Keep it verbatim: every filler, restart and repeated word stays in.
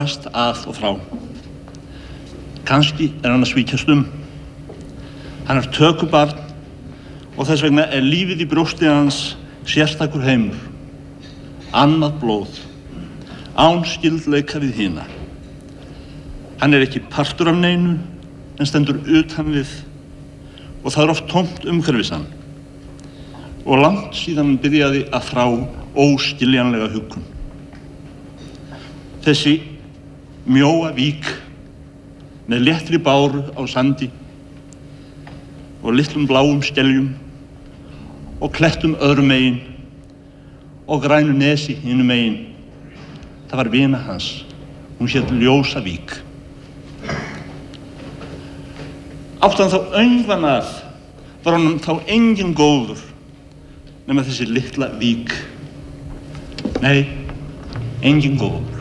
að og frá. Kannski er hann að svíkjast um. Hann er tökubarn og þess vegna er lífið í brjósti hans sérstakur heimur. Annað blóð, án skyldleika við hina. Hann er ekki partur af neinu en stendur utan við og það er oft tómt umhverfis hann. Og langt síðan hann byrjaði að þrá óskiljanlega huggun. Þessi mjóa vík með léttri báru á sandi og litlum bláum skeljum og klettum öðrum megin og grænu nesi hinum megin. Það var vina hans, hún hét Ljósavík. Átti hann þá öngvan að, var hann þá enginn góður nema þessi litla vík. Nei, enginn góður.